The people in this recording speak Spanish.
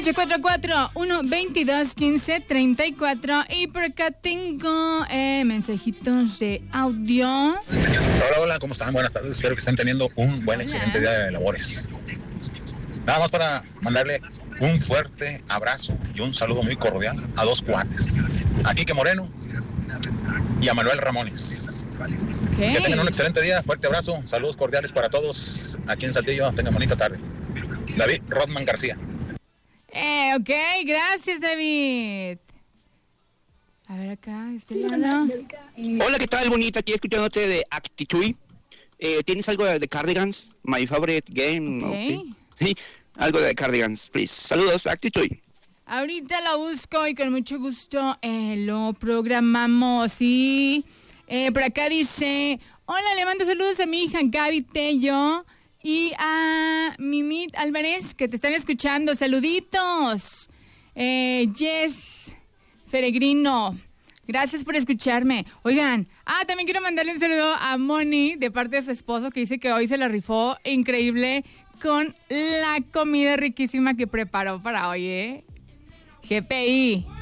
844-122-1534. Y por acá tengo mensajitos de audio. Hola, hola, ¿cómo están? Buenas tardes. Espero que estén teniendo un buen, excelente día de labores. Nada más para mandarle un fuerte abrazo y un saludo muy cordial a dos cuates. A Quique Moreno y a Manuel Ramones. Okay. Que tengan un excelente día, fuerte abrazo, saludos cordiales para todos aquí en Saltillo. Tengan bonita tarde. David Rodman García. Ok, gracias, David. A ver acá, lado. Hola, ¿qué tal, bonita? Aquí escuchándote de Actitude. ¿Tienes algo de Cardigans? My favorite game. Okay. Sí, algo de Cardigans, please. Saludos, Actitude. Ahorita lo busco y con mucho gusto lo programamos. Y por acá dice: hola, le mando saludos a mi hija Gaby Tello y a Mimit Álvarez, que te están escuchando. Saluditos. Jess Peregrino, gracias por escucharme. Oigan, también quiero mandarle un saludo a Moni de parte de su esposo, que dice que hoy se la rifó increíble con la comida riquísima que preparó para hoy, GPI.